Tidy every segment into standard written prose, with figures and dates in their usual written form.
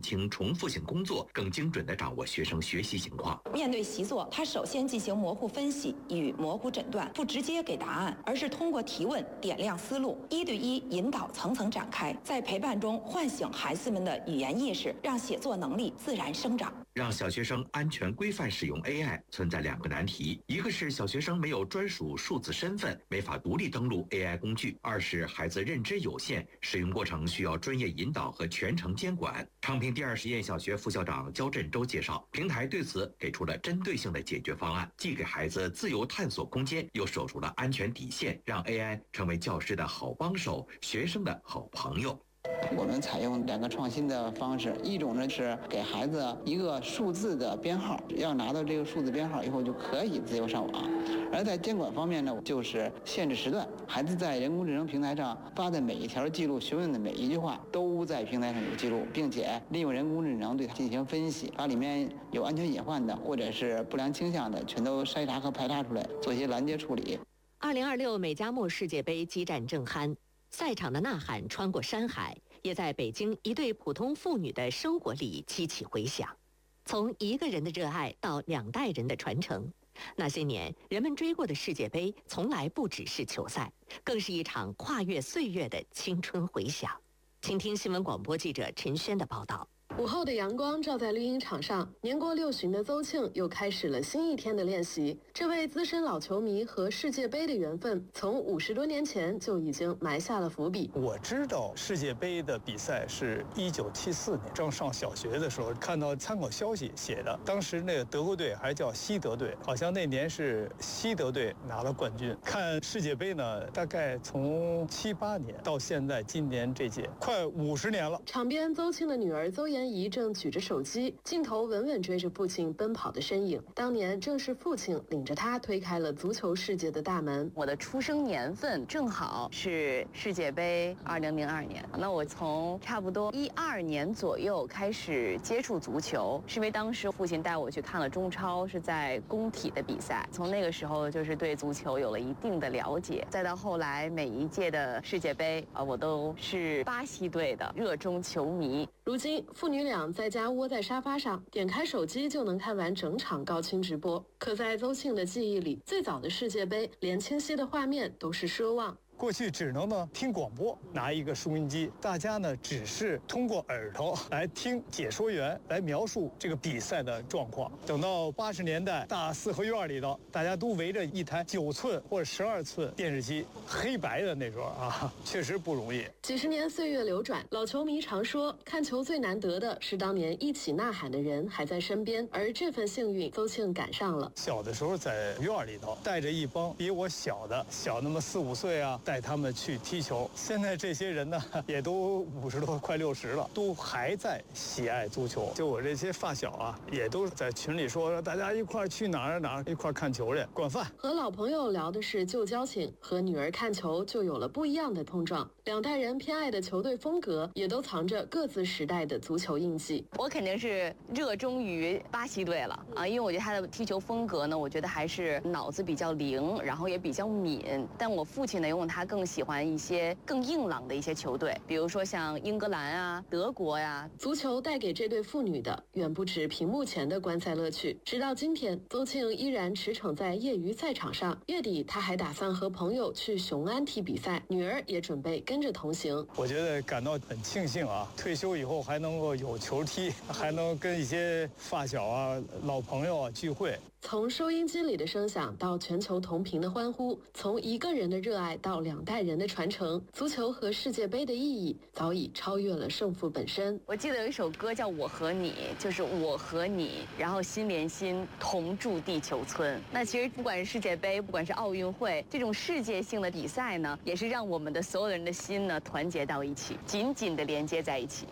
清重复性工作，更精准地掌握学生学习情况。 面对习作，他首先进行模糊分析与模糊诊断，不直接给答案，而是通过提问点亮思路，一对一引导层层展开，在陪伴中唤醒孩子们的语言意识，让写作能力自然生长。 让小学生安全规范使用 AI 存在2个难题，一个是小学生没有专属数字身份，没法独立登录 AI 工具；二是孩子认知有限，使用过程需要专业引导和全程监管。昌平第2实验小学副校长焦振洲介绍，平台对此给出了针对性的解决方案，既给孩子自由探索空间，又守住了安全底线，让 AI 成为教师的好帮手，学生的好朋友。 我们采用2个创新的方式，一种呢是给孩子一个数字的编号，要拿到这个数字编号以后就可以自由上网。而在监管方面呢，就是限制时段，孩子在人工智能平台上发的每一条记录、询问的每一句话都在平台上有记录，并且利用人工智能对它进行分析，把里面有安全隐患的或者是不良倾向的全都筛查和排查出来，做一些拦截处理。 2026美加墨世界杯激战正酣，赛场的呐喊穿过山海，也在北京一对普通妇女的生活里激起回响。从一个人的热爱到2代人的传承，那些年人们追过的世界杯，从来不只是球赛，更是一场跨越岁月的青春回响。请听新闻广播记者陈轩的报道。 午后的阳光照在绿茵场上，年过6旬的邹庆又开始了新一天的练习。这位资深老球迷和世界杯的缘分，从50多年前就已经埋下了伏笔。 我知道世界杯的比赛是1974年，正上小学的时候看到参考消息写的，当时那个德国队还叫西德队，好像那年是西德队拿了冠军。看世界杯呢，大概从78年到现在今年这届，快50年了。 场边邹庆的女儿邹妍仪正举着手机，镜头稳稳追着父亲奔跑的身影。当年正是父亲领着他推开了足球世界的大门。 我的出生年份正好是世界杯2002年，那我从差不多12年左右开始接触足球，是因为当时父亲带我去看了中超，是在工体的比赛，从那个时候就是对足球有了一定的了解，再到后来每一届的世界杯我都是巴西队的热衷球迷。 如今父女俩在家窝在沙发上，点开手机就能看完整场高清直播。可在邹庆的记忆里，最早的世界杯连清晰的画面都是奢望。 过去只能呢听广播，拿一个收音机，大家呢只是通过耳朵来听解说员来描述这个比赛的状况。等到80年代，大四合院里头，大家都围着一台9寸或者12寸电视机，黑白的那时候确实不容易。 几十年岁月流转，老球迷常说，看球最难得的是当年一起呐喊的人还在身边，而这份幸运，邹庆赶上了。 小的时候在院里头，带着一帮比我小那么4、5岁带他们去踢球。现在这些人呢，也都50多快60了，都还在喜爱足球。就我这些发小也都在群里说大家一块去哪儿一块看球去管饭。 和老朋友聊的是旧交情，和女儿看球就有了不一样的碰撞。2代人偏爱的球队风格也都藏着各自时代的足球印记。 我肯定是热衷于巴西队了因为我觉得他的踢球风格呢，我觉得还是脑子比较灵，然后也比较敏。但我父亲呢，因为他更喜欢一些更硬朗的一些球队，比如说像英格兰德国呀。 足球带给这对父女的远不止屏幕前的观赛乐趣。直到今天，邹庆依然驰骋在业余赛场上。月底他还打算和朋友去雄安踢比赛，女儿也准备跟着同行。 我觉得感到很庆幸退休以后还能够有球踢，还能跟一些发小老朋友聚会。 从收音机里的声响到全球同频的欢呼，从一个人的热爱到2代人的传承，足球和世界杯的意义早已超越了胜负本身。 我记得有一首歌叫《我和你》，就是我和你，然后心连心，同住地球村。那其实不管是世界杯，不管是奥运会，这种世界性的比赛呢，也是让我们的所有人的心呢团结到一起，紧紧的连接在一起。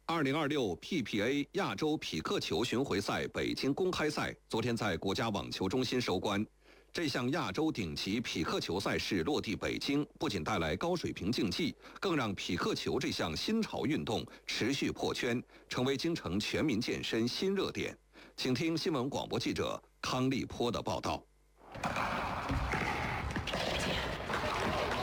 2026 PPA 亚洲匹克球巡回赛北京公开赛昨天在国家网球中心收官。这项亚洲顶级匹克球赛事落地北京，不仅带来高水平竞技，更让匹克球这项新潮运动持续破圈，成为京城全民健身新热点。请听新闻广播记者康立波的报道。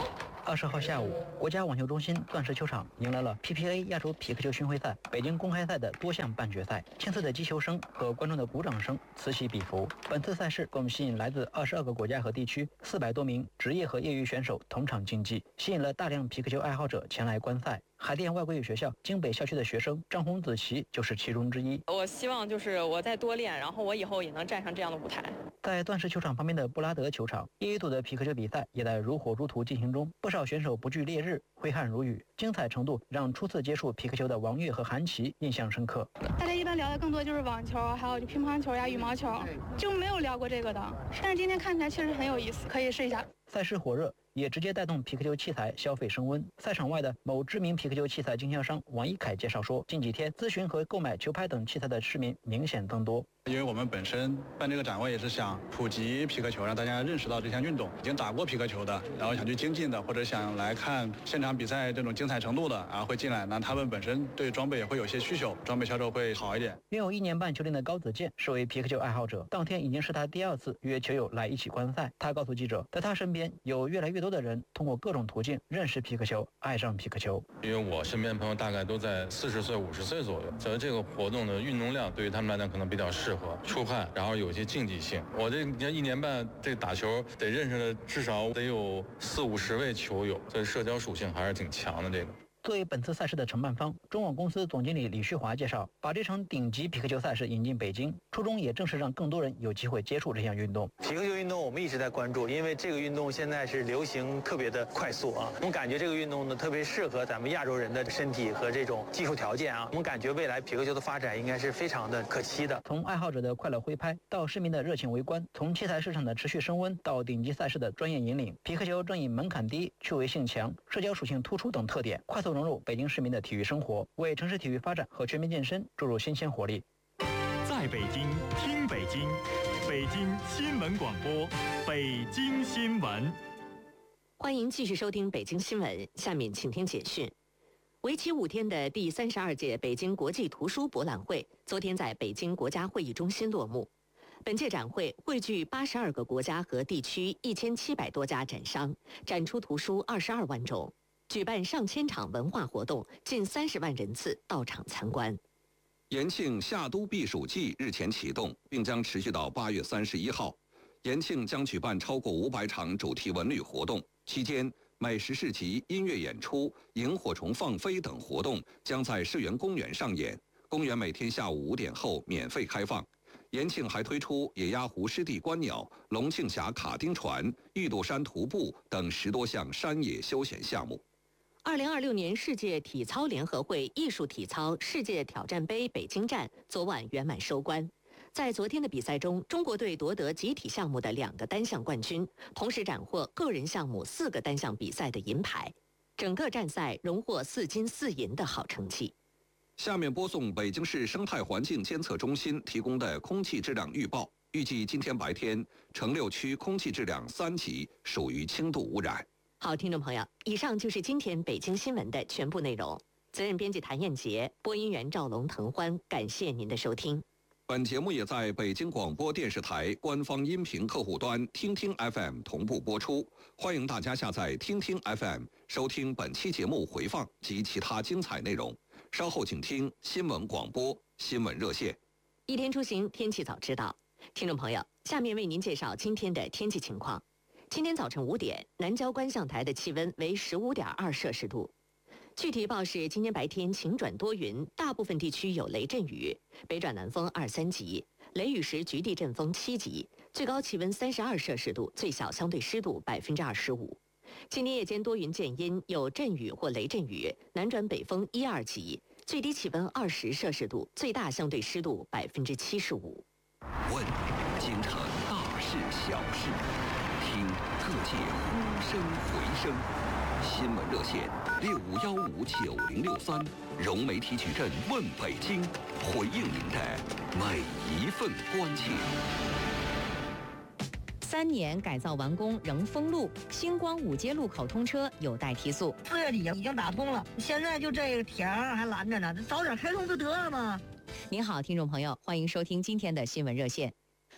20号下午，国家网球中心钻石球场迎来了 PPA 亚洲匹克球巡回赛北京公开赛的多项半决赛，清脆的击球声和观众的鼓掌声此起彼伏。本次赛事共吸引来自22个国家和地区400多名职业和业余选手同场竞技，吸引了大量匹克球爱好者前来观赛。海淀外国语学校京北校区的学生张红子琪就是其中之一。 我希望就是我再多练，然后我以后也能站上这样的舞台。 在钻石球场旁边的布拉德球场，业余组的匹克球比赛也在如火如荼进行中，不少选手不惧烈日，挥汗如雨，精彩程度让初次接触匹克球的王悦和韩琦印象深刻。 大家一般聊的更多就是网球，还有就乒乓球呀、羽毛球，就没有聊过这个的。但是今天看起来确实很有意思，可以试一下。 赛事火热，也直接带动匹克球器材消费升温。赛场外的某知名匹克球器材经销商王一凯介绍说，近几天咨询和购买球拍等器材的市民明显增多。 因为我们本身办这个展会也是想普及匹克球，让大家认识到这项运动。已经打过匹克球的，然后想去精进的，或者想来看现场比赛这种精彩程度的，会进来。那他们本身对装备也会有些需求，装备销售会好一点。 拥有1年半球龄的高子健是位匹克球爱好者，当天已经是他第2次约球友来一起观赛。他告诉记者，在他身边有越来越多的人通过各种途径认识匹克球，爱上匹克球。 因为我身边的朋友大概都在40岁、50岁左右，所以这个活动的运动量对于他们来讲可能比较适合，出汗，然后有些竞技性。我这1年半这打球得认识了至少得有40-50位球友，所以社交属性还是挺强的。这个作为本次赛事的承办方，中网公司总经理李旭华介绍，把这场顶级匹克球赛事引进北京，初衷也正是让更多人有机会接触这项运动。 匹克球运动我们一直在关注，因为这个运动现在是流行特别的快速啊。我们感觉这个运动呢特别适合咱们亚洲人的身体和这种技术条件啊。我们感觉未来匹克球的发展应该是非常的可期的。 从爱好者的快乐挥拍到市民的热情围观，从器材市场的持续升温到顶级赛事的专业引领，匹克球正以门槛低、趣味性强、社交属性突出等特点，快速融入北京市民的体育生活，为城市体育发展和全民健身注入新鲜活力。 在北京听北京，北京新闻广播，北京新闻。 欢迎继续收听北京新闻，下面请听简讯。为期5天的第32届北京国际图书博览会昨天在北京国家会议中心落幕。本届展会汇聚82个国家和地区1700多家展商，展出图书22万种，举办上千场文化活动，近30万人次到场参观。 延庆夏都避暑季日前启动，并将持续到8月31号。延庆将举办超过500场主题文旅活动，期间美食市集、音乐演出、萤火虫放飞等活动将在世园公园上演。公园每天下午5点后免费开放。延庆还推出野鸭湖湿地观鸟、龙庆峡卡丁船、玉渡山徒步等10多项山野休闲项目。 2026年世界体操联合会艺术体操世界挑战杯北京站昨晚圆满收官。在昨天的比赛中，中国队夺得集体项目的2个单项冠军，同时斩获个人项目4个单项比赛的银牌，整个站赛荣获4金4银的好成绩。 下面播送北京市生态环境监测中心提供的空气质量预报，预计今天白天城6区空气质量3级，属于轻度污染。 好，听众朋友，以上就是今天北京新闻的全部内容。责任编辑谭艳杰，播音员赵龙、滕欢，感谢您的收听。 本节目也在北京广播电视台官方音频客户端听听 FM 同步播出，欢迎大家下载听听 FM 收听本期节目回放及其他精彩内容。稍后请听新闻广播新闻热线。 一天出行，天气早知道。听众朋友，下面为您介绍今天的天气情况。今天早晨5点，南郊观象台的气温为15.2摄氏度。具体预报是：今天白天晴转多云，大部分地区有雷阵雨，北转南风2、3级，雷雨时局地阵风7级，最高气温32摄氏度，最小相对湿度25%。今天夜间多云见阴，有阵雨或雷阵雨，南转北风1、2级，最低气温20摄氏度，最大相对湿度75%。 问京城大事小事，听各界呼声回声。新闻热线65159063，融媒体矩阵问北京，回应您的每一份关切。 3年改造完工仍封路，星光5街路口通车有待提速。 4月底已经打通了，现在就这个条还拦着呢，早点开通就得了嘛。 您好，听众朋友，欢迎收听今天的新闻热线。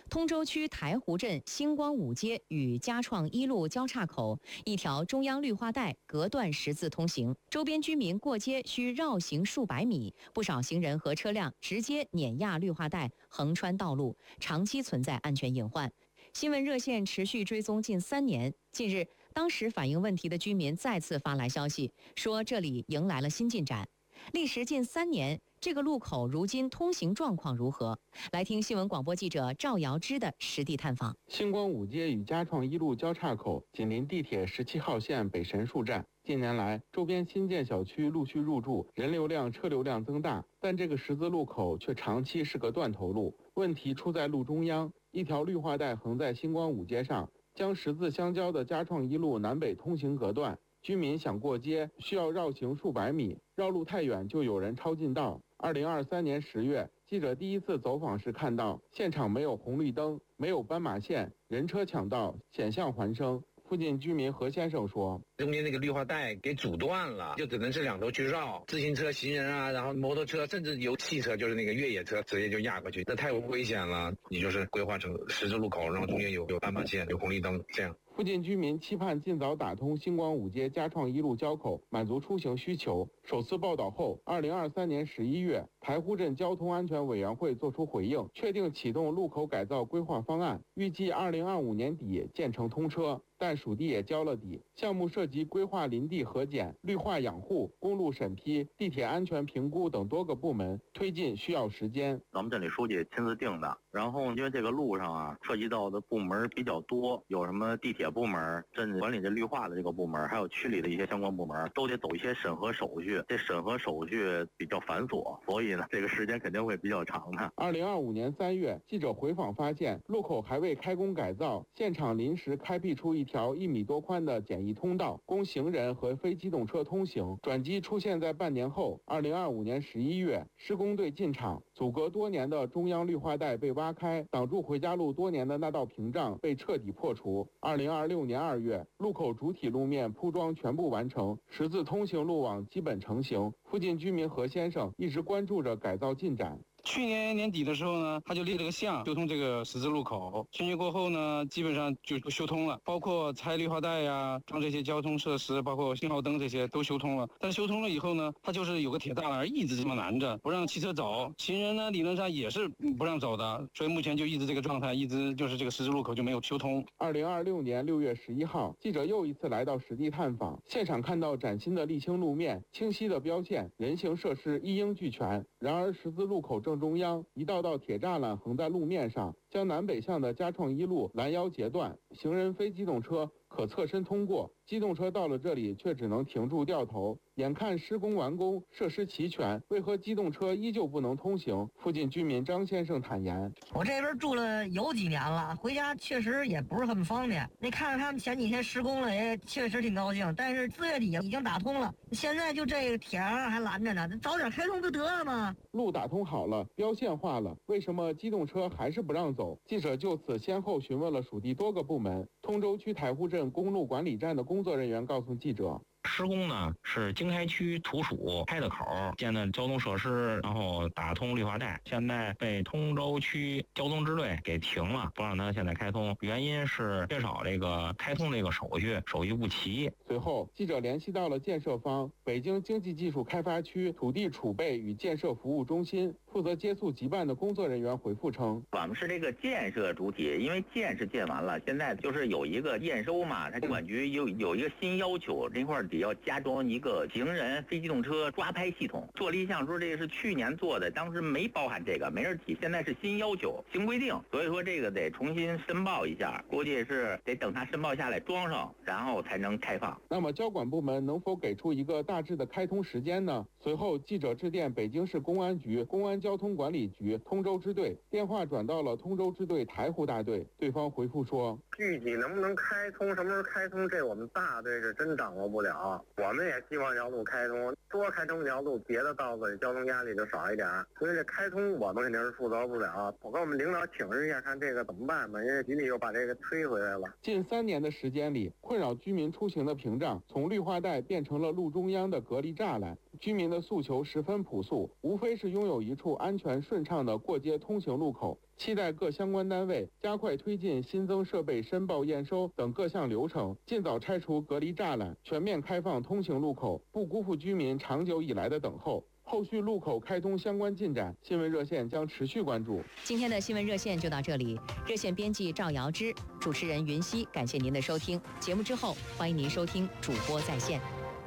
通州区台湖镇星光5街与嘉创1路交叉口一条中央绿化带隔断十字通行，周边居民过街需绕行数百米，不少行人和车辆直接碾压绿化带，横穿道路，长期存在安全隐患。新闻热线持续追踪近3年，近日，当时反映问题的居民再次发来消息，说这里迎来了新进展。历时近3年，这个路口如今通行状况如何？来听新闻广播记者赵瑶芝的实地探访。 星光5街与嘉创1路交叉口紧邻地铁17号线北神树站。近年来，周边新建小区陆续入驻，人流量、车流量增大，但这个十字路口却长期是个断头路。问题出在路中央，一条绿化带横在星光5街上，将十字相交的嘉创1路南北通行隔断。居民想过街需要绕行数百米，绕路太远就有人超近道。2023年10月，记者第一次走访时看到，现场没有红绿灯，没有斑马线，人车抢道，险象环生。附近居民何先生说：“ 中间那个绿化带给阻断了，就只能是两头去绕，自行车、行人啊，然后摩托车，甚至有汽车，就是那个越野车，直接就压过去，这太危险了。你就是规划成十字路口，然后中间有斑马线、有红绿灯，这样。” 附近居民期盼尽早打通星光5街嘉创1路交口，满足出行需求。首次报道后，2023年11月，台湖镇交通安全委员会作出回应，确定启动路口改造规划方案，预计2025年底建成通车。但属地也交了底，项目涉及规划林地核检、绿化养护、公路审批、地铁安全评估等多个部门，推进需要时间。 咱们镇里书记亲自定的，然后因为这个路上啊，涉及到的部门比较多，有什么地铁部门、镇管理这绿化的这个部门，还有区里的一些相关部门，都得走一些审核手续。这审核手续比较繁琐，所以呢，这个时间肯定会比较长的。 2025年3月，记者回访发现，路口还未开工改造，现场临时开辟出一条1米多宽的简易通道，供行人和非机动车通行。转机出现在半年后，2025年11月，施工队进场，阻隔多年的中央绿化带被挖开，挡住回家路多年的那道屏障被彻底破除。2026年2月，路口主体路面铺装全部完成，十字通行路网基本成型。附近居民何先生一直关注着改造进展。 去年年底的时候呢，他就立了个项，修通这个十字路口。春节过后呢，基本上就修通了，包括拆绿化带呀、装这些交通设施，包括信号灯这些都修通了。但是修通了以后呢，它就是有个铁栅栏一直这么拦着，不让汽车走。行人呢，理论上也是不让走的，所以目前就一直这个状态，一直就是这个十字路口就没有修通。 2026年6月11号，记者又一次来到实地探访，现场看到崭新的沥青路面、清晰的标线，人行设施一应俱全。然而十字路口正中央，一道道铁栅栏横在路面上，将南北向的嘉创1路拦腰截断，行人非机动车可侧身通过，机动车到了这里却只能停住掉头。眼看施工完工，设施齐全，为何机动车依旧不能通行？附近居民张先生坦言：“ 我这边住了有几年了，回家确实也不是很方便。你看着他们前几天施工了，也确实挺高兴。但是4月底已经打通了，现在就这个铁栏还拦着呢，早点开通不得了吗？ 路打通好了，标线化了，为什么机动车还是不让走？”记者就此先后询问了属地多个部门。通州区台湖镇公路管理站的工作人员告诉记者：“ 施工呢是经开区土属开的口，建的交通设施，然后打通绿化带，现在被通州区交通支队给停了，不让它现在开通，原因是缺少这个开通这个手续不齐。” 随后，记者联系到了建设方北京经济技术开发区土地储备与建设服务中心负责接触急办的工作人员回复称：“ 我们是这个建设主体，因为建是建完了，现在就是有一个验收嘛，它管局有一个新要求，这块得要加装一个行人、非机动车抓拍系统。做了一项说这个是去年做的，当时没包含这个，没人提，现在是新要求、新规定，所以说这个得重新申报一下，估计是得等它申报下来装上，然后才能开放。” 那么交管部门能否给出一个大致的开通时间呢？随后，记者致电北京市公安局公安交通管理局通州支队，电话转到了通州支队台湖大队，对方回复说：“ 具体能不能开通，什么时候开通，这我们大队是真掌握不了。我们也希望这条路开通，多开通这条路，别的道路交通压力就少一点。所以这开通我们肯定是负责不了。我跟我们领导请示一下，看这个怎么办吧，因为局里又把这个推回来了。” 近3年的时间里，困扰居民出行的屏障从绿化带变成了路中央的隔离栅栏。 居民的诉求十分朴素，无非是拥有一处安全顺畅的过街通行路口，期待各相关单位加快推进新增设备申报验收等各项流程，尽早拆除隔离栅栏，全面开放通行路口，不辜负居民长久以来的等候。后续路口开通相关进展，新闻热线将持续关注。 今天的新闻热线就到这里，热线编辑赵瑶芝，主持人云熙，感谢您的收听。节目之后，欢迎您收听主播在线。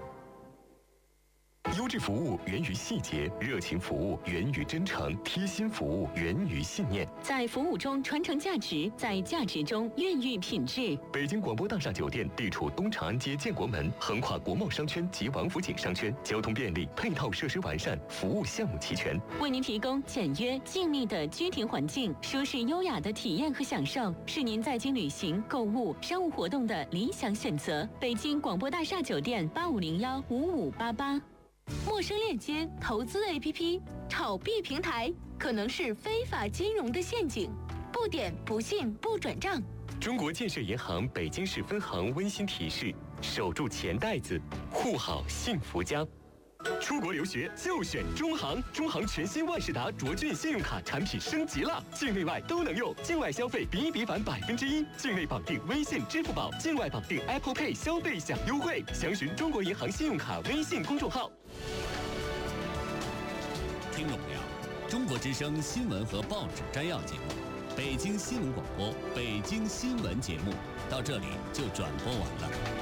优质服务源于细节，热情服务源于真诚，贴心服务源于信念。 在服务中传承价值，在价值中孕育品质。 北京广播大厦酒店地处东长安街建国门，横跨国贸商圈及王府井商圈，交通便利，配套设施完善，服务项目齐全， 为您提供简约静谧的居庭环境，舒适优雅的体验和享受，是您在京旅行、购物、商务活动的理想选择。北京广播大厦酒店85015588。陌生链接、投资 APP、炒币平台，可能是非法金融的陷阱，不点、不信、不转账。 中国建设银行北京市分行温馨提示：守住钱袋子，护好幸福家。出国留学就选中行，中行全新万事达卓俊信用卡产品升级了，境内外都能用，境外消费比比返1%，境内绑定微信、支付宝，境外绑定 Apple Pay 消费享优惠。详询中国银行信用卡微信公众号。 听众朋友，中国之声新闻和报纸摘要节目，北京新闻广播北京新闻节目到这里就转播完了。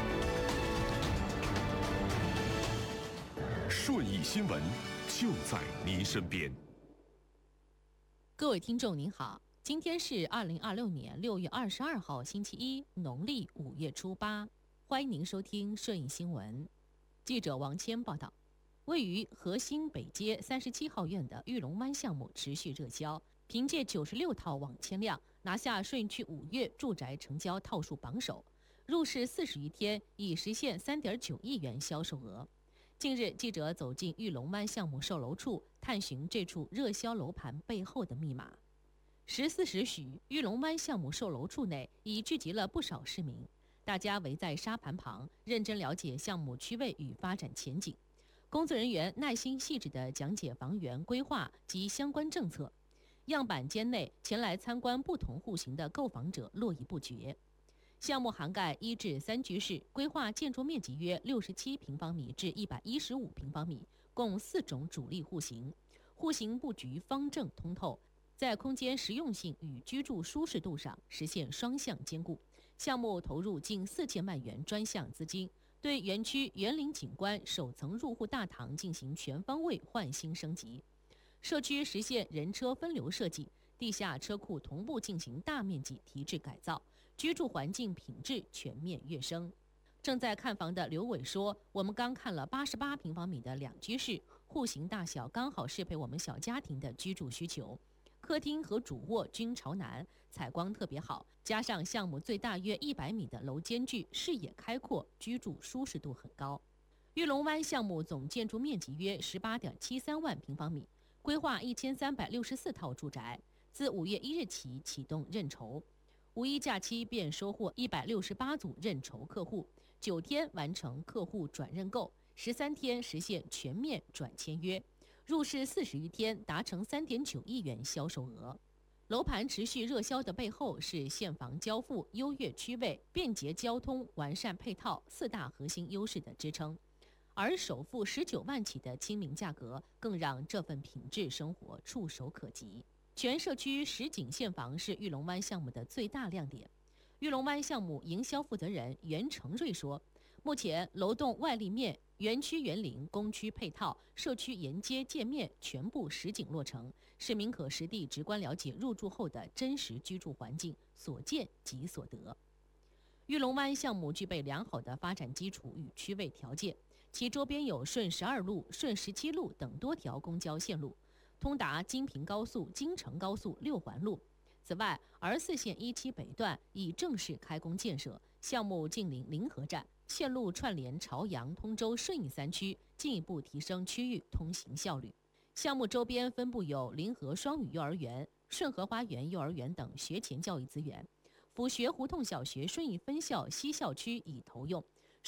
顺义新闻就在您身边。 各位听众您好，今天是2026年6月22号星期一，农历5月初8，欢迎您收听顺义新闻。记者王谦报道，位于河新北街37号院的玉龙湾项目持续热销，凭借96套网签量拿下顺义区5月住宅成交套数榜首，入市40余天已实现3.9亿元销售额。近日，记者走进玉龙湾项目售楼处，探寻这处热销楼盘背后的密码。14时许，玉龙湾项目售楼处内已聚集了不少市民，大家围在沙盘旁，认真了解项目区位与发展前景。工作人员耐心细致地讲解房源规划及相关政策。样板间内前来参观不同户型的购房者络绎不绝。项目涵盖1至3居室，规划建筑面积约67平方米至115平方米，共4种主力户型。户型布局方正通透，在空间实用性与居住舒适度上实现双向兼顾。项目投入近4000万元专项资金，对园区园林景观首层入户大堂进行全方位换新升级。社区实现人车分流设计，地下车库同步进行大面积提质改造，居住环境品质全面跃升。正在看房的刘伟说，我们刚看了88平方米的2居室，户型大小刚好适配我们小家庭的居住需求。客厅和主卧均朝南，采光特别好，加上项目最大约100米的楼间距，视野开阔，居住舒适度很高。玉龙湾项目总建筑面积约18.73万平方米，规划1364套住宅，自5月1日起启动认筹。五一假期便收获168组认筹客户，9天完成客户转认购，13天实现全面转签约，入市40余天达成3.9亿元销售额。楼盘持续热销的背后是现房交付、优越区位、便捷交通、完善配套4大核心优势的支撑，而首付19万起的亲民价格，更让这份品质生活触手可及。全社区实景现房是玉龙湾项目的最大亮点。玉龙湾项目营销负责人袁成瑞说，目前楼栋外立面、园区园林、工区配套、社区沿街界面全部实景落成，市民可实地直观了解入住后的真实居住环境，所见即所得。玉龙湾项目具备良好的发展基础与区位条件，其周边有顺12路、顺17路等多条公交线路，通达京平高速、京承高速6环路。此外，24线17北段已正式开工建设，项目近邻临河站，线路串联朝阳、通州、顺义3区，进一步提升区域通行效率。项目周边分布有临河双语幼儿园、顺河花园幼儿园等学前教育资源。府学胡同小学顺义分校西校区已投用，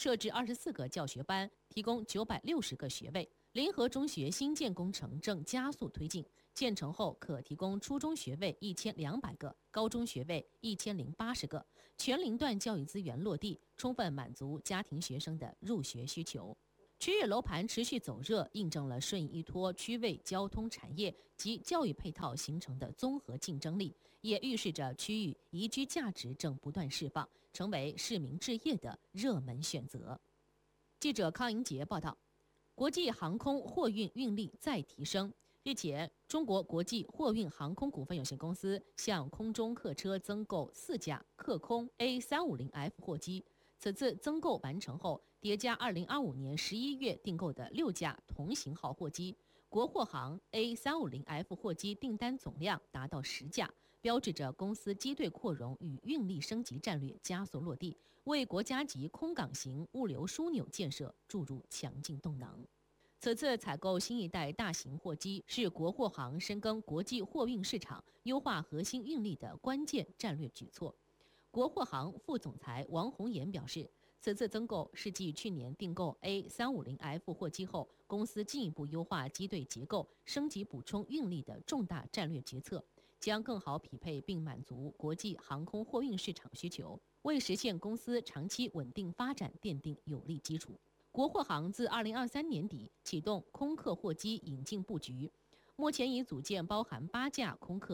设置24个教学班，提供960个学位。联合中学新建工程正加速推进，建成后可提供初中学位1200个，高中学位1080个，全龄段教育资源落地，充分满足家庭学生的入学需求。区域楼盘持续走热，印证了顺义依托区位交通产业及教育配套形成的综合竞争力，也预示着区域宜居价值正不断释放，成为市民置业的热门选择。记者康莹杰报道。国际航空货运运力再提升。日前，中国国际货运航空股份有限公司向空中客车增购4架客空 A350F 货机。此次增购完成后，叠加2025年11月订购的6架同型号货机，国货航 A350F 货机订单总量达到10架，标志着公司机队扩容与运力升级战略加速落地，为国家级空港型物流枢纽建设注入强劲动能。此次采购新一代大型货机是国货航深耕国际货运市场、优化核心运力的关键战略举措。国货航副总裁王宏岩表示，此次增购是继去年订购 A350F 货机后，公司进一步优化机队结构、升级补充运力的重大战略决策，将更好匹配并满足国际航空货运市场需求，为实现公司长期稳定发展奠定有力基础。国货航自2023年底启动空客货机引进布局，目前已组建包含8架空客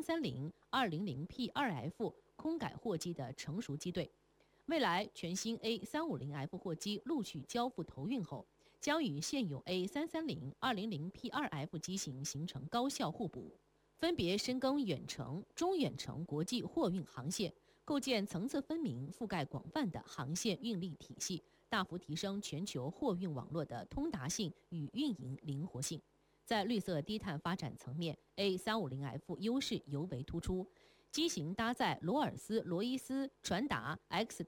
A330、200P2F 空改货机的成熟机队。未来全新 A350F 货机陆续交付投运后，将与现有 A330、200P2F 机型形成高效互补，分别深耕远程、中远程国际货运航线，构建层次分明、覆盖广泛的航线运力体系，大幅提升全球货运网络的通达性与运营灵活性。在绿色低碳发展层面 ，A350F 优势尤为突出。机型搭载罗尔斯罗伊斯传达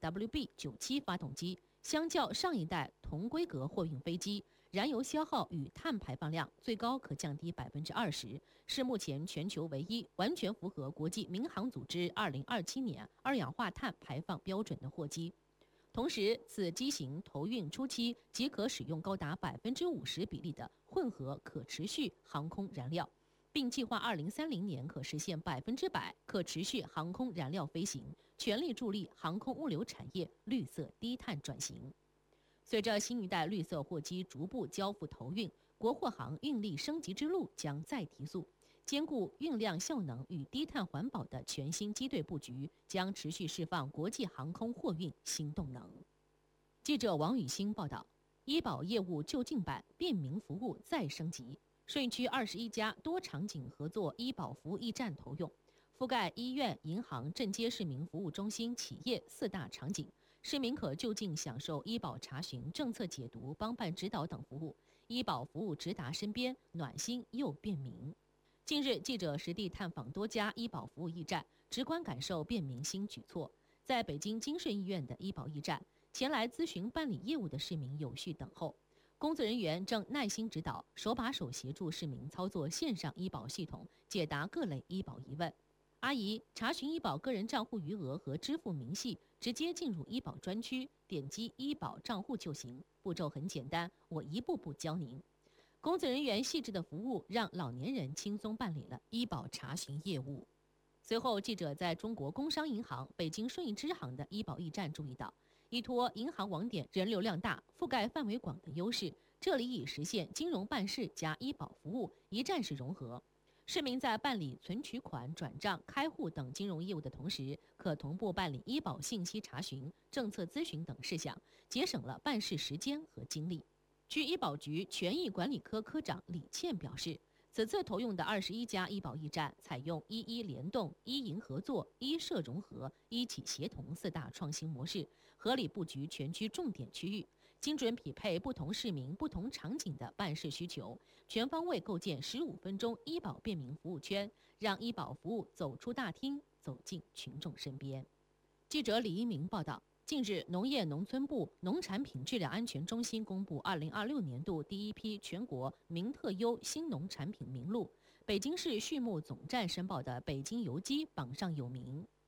XWB97 发动机，相较上一代同规格货运飞机，燃油消耗与碳排放量最高可降低20%，是目前全球唯一完全符合国际民航组织2027年二氧化碳排放标准的货机。同时，此机型投运初期即可使用高达50%比例的混合可持续航空燃料，并计划2030年可实现100%可持续航空燃料飞行，全力助力航空物流产业绿色低碳转型。随着新一代绿色货机逐步交付投运，国货航运力升级之路将再提速。兼顾运量效能与低碳环保的全新机队布局，将持续释放国际航空货运新动能。记者王雨欣报道，医保业务就近版便民服务再升级，顺义区21家多场景合作医保服务驿站投用，覆盖医院、银行、镇街市民服务中心、企业4大场景，市民可就近享受医保查询、政策解读、帮办指导等服务，医保服务直达身边，暖心又便民。近日，记者实地探访多家医保服务驿站，直观感受便民新举措。在北京金顺医院的医保驿站，前来咨询办理业务的市民有序等候，工作人员正耐心指导，手把手协助市民操作线上医保系统，解答各类医保疑问。阿姨，查询医保个人账户余额和支付明细，直接进入医保专区，点击医保账户就行，步骤很简单，我一步步教您。工作人员细致的服务让老年人轻松办理了医保查询业务。随后，记者在中国工商银行北京顺义支行的医保驿站注意到，依托银行网点人流量大、覆盖范围广的优势，这里已实现金融办事加医保服务一站式融合。市民在办理存取款、转账、开户等金融业务的同时，可同步办理医保信息查询、政策咨询等事项，节省了办事时间和精力。区医保局权益管理科科长李倩表示，此次投用的21家医保驿站采用医医联动、医银合作、医社融合、医企协同4大创新模式，合理布局全区重点区域，精准匹配不同市民、不同场景的办事需求，全方位构建15分钟医保便民服务圈，让医保服务走出大厅，走进群众身边。记者李一鸣报道。近日，农业农村部农产品质量安全中心公布2026年度第一批全国名特优新农产品名录，北京市畜牧总站申报的北京油鸡榜上有名。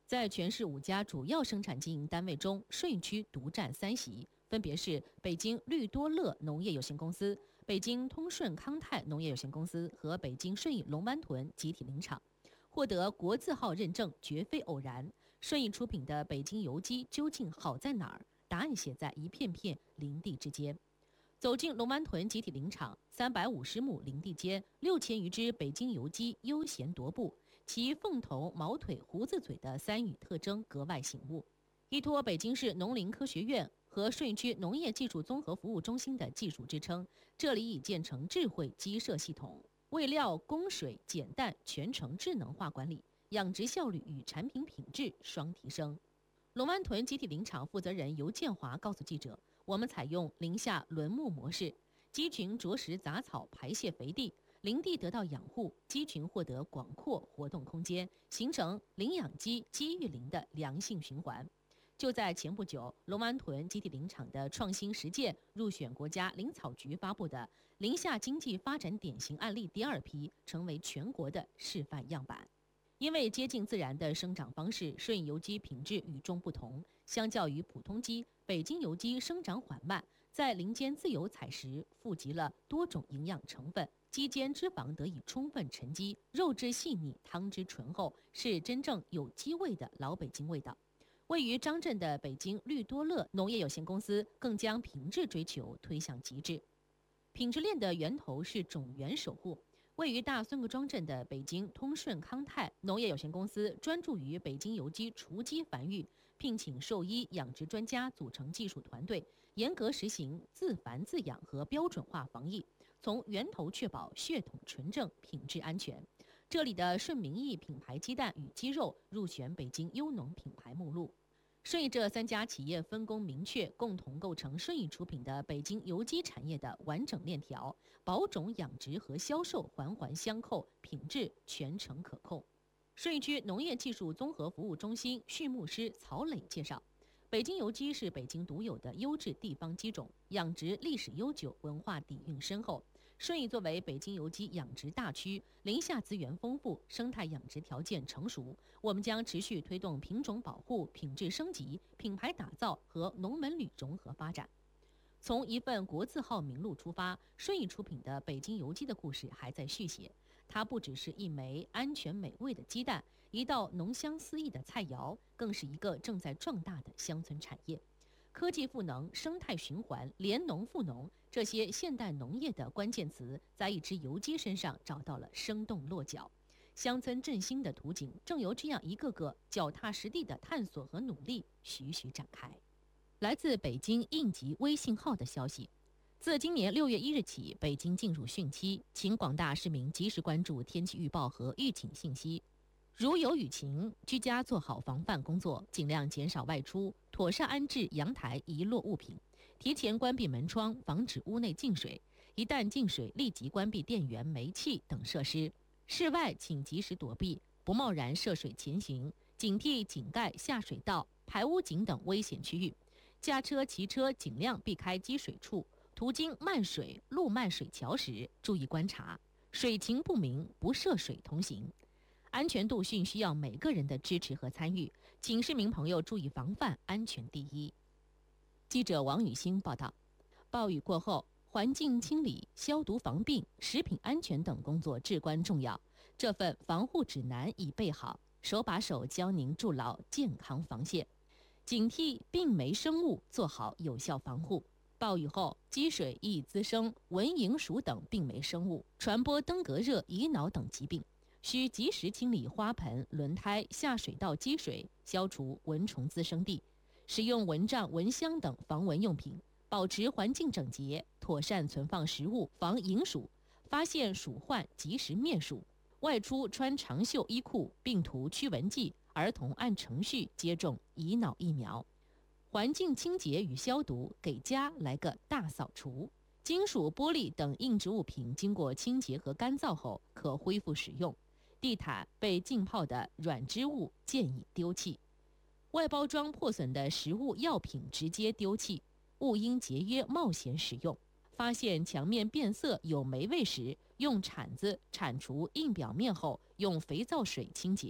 在全市5家主要生产经营单位中，顺义区独占3席，分别是北京绿多乐农业有限公司、北京通顺康泰农业有限公司和北京顺义龙湾屯集体林场。获得国字号认证绝非偶然。顺义出品的北京油鸡究竟好在哪儿？答案写在一片片林地之间。走进龙湾屯集体林场，350亩林地间，6000余只北京油鸡悠闲踱步，其凤头、毛腿、胡子嘴的3语特征格外醒目。依托北京市农林科学院和顺义区农业技术综合服务中心的技术支撑，这里已建成智慧鸡舍系统，喂料、供水、减氮全程智能化管理，养殖效率与产品品质双提升。龙湾屯集体林场负责人尤建华告诉记者，我们采用林下轮牧模式，鸡群啄食杂草排泄肥地，林地得到养护，鸡群获得广阔活动空间，形成林养鸡、鸡育林的良性循环。就在前不久，龙湾屯集体林场的创新实践入选国家林草局发布的林下经济发展典型案例第2批，成为全国的示范样板。因为接近自然的生长方式，顺义油鸡品质与众不同。相较于普通鸡，北京油鸡生长缓慢，在林间自由采食，富集了多种营养成分，鸡间脂肪得以充分沉积，肉质细腻，汤汁醇厚，是真正有鸡味的老北京味道。位于张镇的北京绿多乐农业有限公司更将品质追求推向极致。品质链的源头是种源守护。位于大孙各庄镇的北京通顺康泰农业有限公司专注于北京油鸡雏鸡繁育，聘请兽医、养殖专家组成技术团队，严格实行自繁自养和标准化防疫，从源头确保血统纯正、品质安全。这里的顺民益品牌鸡蛋与鸡肉入选北京优农品牌目录。顺义这3家企业分工明确，共同构成顺义出品的北京油鸡产业的完整链条，保种、养殖和销售环环相扣，品质全程可控。顺义区农业技术综合服务中心畜牧师曹磊介绍，北京油鸡是北京独有的优质地方鸡种，养殖历史悠久，文化底蕴深厚。顺义作为北京油鸡养殖大区，林下资源丰富，生态养殖条件成熟，我们将持续推动品种保护、品质升级、品牌打造和农门旅融合发展。从一份国字号名录出发，顺义出品的北京油鸡的故事还在续写。它不只是一枚安全美味的鸡蛋，一道浓香四溢的菜肴，更是一个正在壮大的乡村产业。科技赋能、生态循环、联农赋农，这些现代农业的关键词，在一只油鸡身上找到了生动落脚。乡村振兴的图景，正由这样一个个脚踏实地的探索和努力徐徐展开。来自北京应急微信号的消息，自今年6月1日起，北京进入汛期，请广大市民及时关注天气预报和预警信息。如有雨情，居家做好防范工作，尽量减少外出，妥善安置阳台遗落物品，提前关闭门窗，防止屋内进水。一旦进水，立即关闭电源、煤气等设施。室外请及时躲避，不贸然涉水前行，警惕井盖、下水道、排污井等危险区域。驾车、骑车尽量避开积水处，途经漫水、路漫水桥时，注意观察，水情不明，不涉水同行。安全度训需要每个人的支持和参与，请市民朋友注意防范，安全第一。记者王雨欣报道。暴雨过后，环境清理、消毒防病、食品安全等工作至关重要。这份防护指南已备好，手把手教您筑牢健康防线，警惕病媒生物，做好有效防护。暴雨后，积水易滋生蚊蝇鼠等病媒生物，传播登革热、乙脑等疾病。需及时清理花盆、轮胎、下水道积水，消除蚊虫滋生地，使用蚊帐、蚊香等防蚊用品，保持环境整洁，妥善存放食物，防蝇鼠。发现鼠患及时灭鼠。外出穿长袖衣裤，并涂驱蚊剂。儿童按程序接种乙脑疫苗。环境清洁与消毒，给家来个大扫除。金属、玻璃等硬质物品经过清洁和干燥后，可恢复使用。地毯被浸泡的软织物建议丢弃，外包装破损的食物药品直接丢弃，勿因节约冒险使用。发现墙面变色有霉味时，用铲子铲除硬表面后，用肥皂水清洁。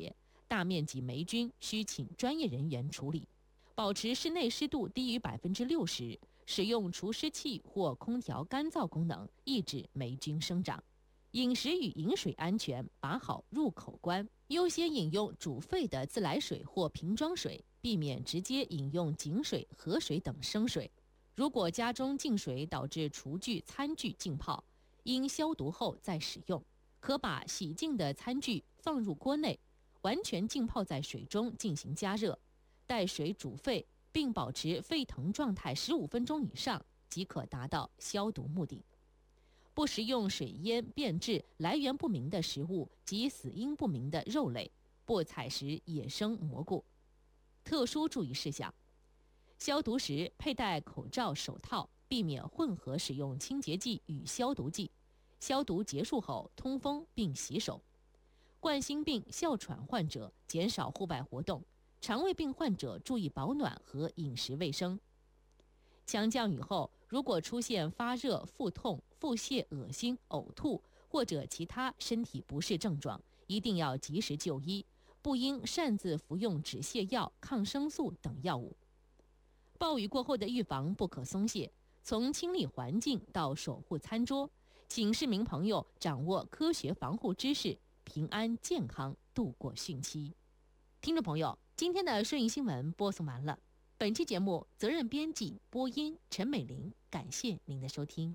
大面积霉菌需请专业人员处理。保持室内湿度低于60%，使用除湿器或空调干燥功能，抑制霉菌生长。饮食与饮水安全把好入口关，优先饮用煮沸的自来水或瓶装水，避免直接饮用井水、河水等生水。如果家中进水导致厨具、餐具浸泡，应消毒后再使用。可把洗净的餐具放入锅内，完全浸泡在水中进行加热，待水煮沸，并保持沸腾状态15分钟以上，即可达到消毒目的。不食用水淹、变质、来源不明的食物及死因不明的肉类，不采食野生蘑菇。特殊注意事项：消毒时佩戴口罩、手套，避免混合使用清洁剂与消毒剂。消毒结束后通风并洗手。冠心病、哮喘患者减少户外活动，肠胃病患者注意保暖和饮食卫生。强降雨后，如果出现发热、腹痛、腹泻、恶心、呕吐或者其他身体不适症状，一定要及时就医，不应擅自服用止泻药、抗生素等药物。暴雨过后的预防不可松懈，从清理环境到守护餐桌，请市民朋友掌握科学防护知识，平安健康度过汛期。听众朋友，今天的顺义新闻播送完了。本期节目责任编辑播音陈美玲，感谢您的收听。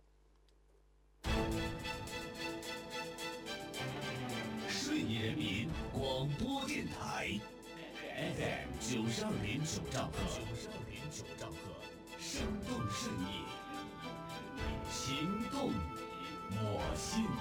顺义人民广播电台 FM 92.9兆赫，生动顺义，行动我心。